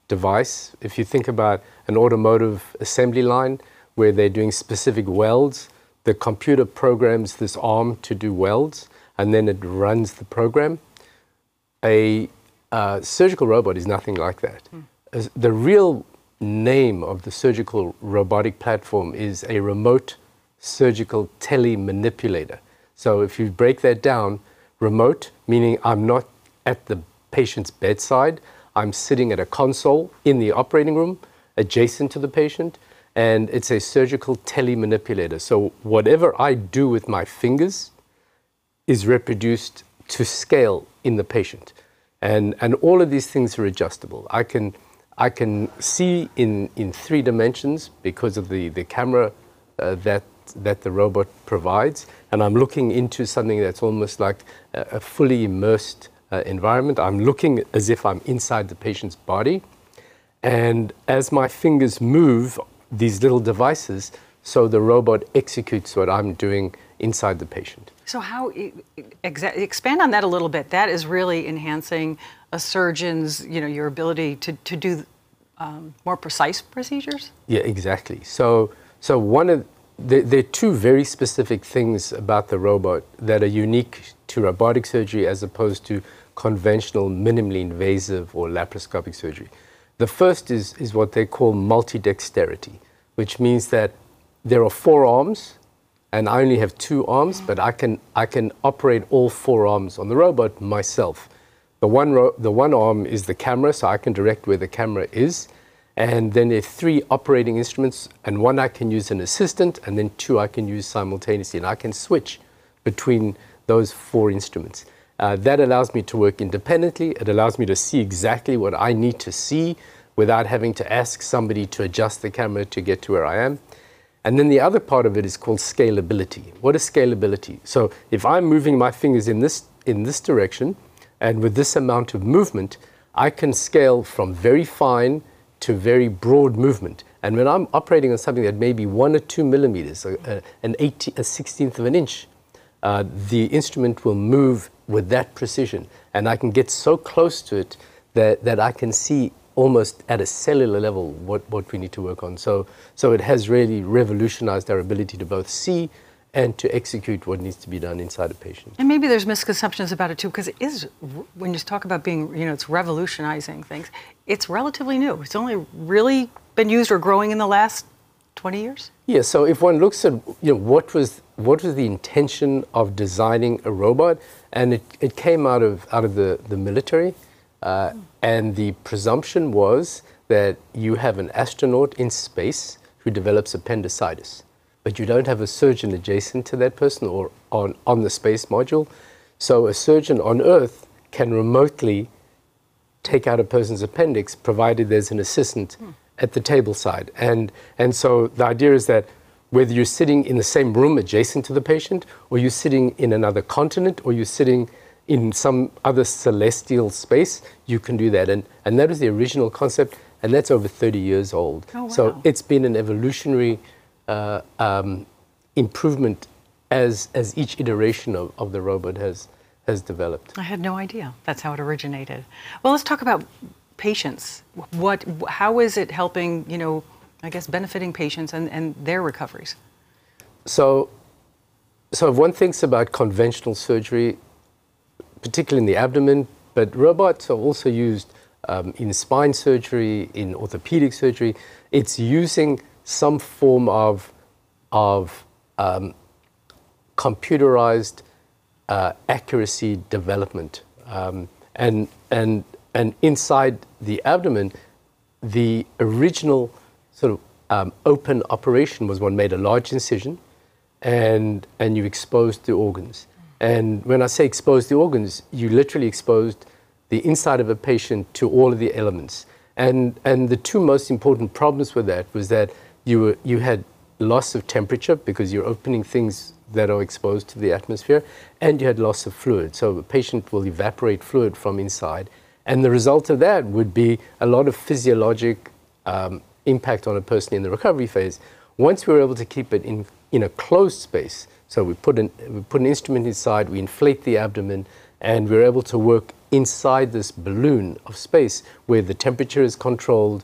device. If you think about an automotive assembly line where they're doing specific welds, the computer programs this arm to do welds, and then it runs the program. A surgical robot is nothing like that. The real name of the surgical robotic platform is a remote surgical telemanipulator. So if you break that down, remote, meaning I'm not at the patient's bedside, I'm sitting at a console in the operating room, adjacent to the patient, and it's a surgical telemanipulator. So whatever I do with my fingers is reproduced to scale in the patient. And all of these things are adjustable. I can see in 3 dimensions because of the camera that the robot provides, and I'm looking into something that's almost like a fully immersed environment. I'm looking as if I'm inside the patient's body, and as my fingers move these little devices, so the robot executes what I'm doing inside the patient. So how, expand on that a little bit. That is really enhancing a surgeon's, your ability to do more precise procedures? Yeah, exactly. So there are 2 very specific things about the robot that are unique to robotic surgery as opposed to conventional, minimally invasive or laparoscopic surgery. The first is what they call multidexterity, which means that there are 4 arms, and I only have 2 arms, but I can operate all 4 arms on the robot myself. The one arm is the camera, so I can direct where the camera is. And then there are 3 operating instruments, and 1 I can use an assistant, and then 2 I can use simultaneously. And I can switch between those 4 instruments. That allows me to work independently. It allows me to see exactly what I need to see without having to ask somebody to adjust the camera to get to where I am. And then the other part of it is called scalability. What is scalability? So if I'm moving my fingers in this direction, and with this amount of movement, I can scale from very fine to very broad movement. And when I'm operating on something that may be 1 or 2 millimeters, a 16th of an inch, the instrument will move with that precision. And I can get so close to it that I can see almost at a cellular level what we need to work on. So it has really revolutionized our ability to both see and to execute what needs to be done inside a patient. And maybe there's misconceptions about it too, because it is, when you talk about being, it's revolutionizing things, it's relatively new. It's only really been used or growing in the last 20 years? Yeah, so if one looks at, what was the intention of designing a robot, and it came out of the military, and the presumption was that you have an astronaut in space who develops appendicitis, but you don't have a surgeon adjacent to that person or on the space module. So a surgeon on Earth can remotely take out a person's appendix, provided there's an assistant at the table side. And so the idea is that whether you're sitting in the same room adjacent to the patient, or you're sitting in another continent, or you're sitting in some other celestial space, you can do that. And that was the original concept, and that's over 30 years old. Oh, wow. So it's been an evolutionary improvement as each iteration of the robot has developed. I had no idea that's how it originated. Well, let's talk about patients. How is it helping, I guess, benefiting patients and their recoveries? So if one thinks about conventional surgery, particularly in the abdomen, but robots are also used in spine surgery, in orthopedic surgery. It's using some form of computerized accuracy development, and inside the abdomen, the original sort of open operation was one made a large incision, and you exposed the organs. And when I say exposed the organs, you literally exposed the inside of a patient to all of the elements. And the 2 most important problems with that was that you had loss of temperature because you're opening things that are exposed to the atmosphere, and you had loss of fluid. So a patient will evaporate fluid from inside. And the result of that would be a lot of physiologic impact on a person in the recovery phase. Once we were able to keep it in a closed space, so we put an instrument inside, we inflate the abdomen, and we're able to work inside this balloon of space where the temperature is controlled,